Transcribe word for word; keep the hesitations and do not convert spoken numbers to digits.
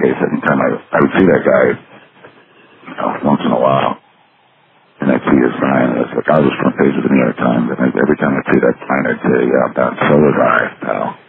case, anytime I, I would see that guy, you know, once in a while, and I'd see his sign, and it's like, I was front page of the New York Times, and every time I'd see that sign, I'd say, yeah, I'm down, so was I, pal.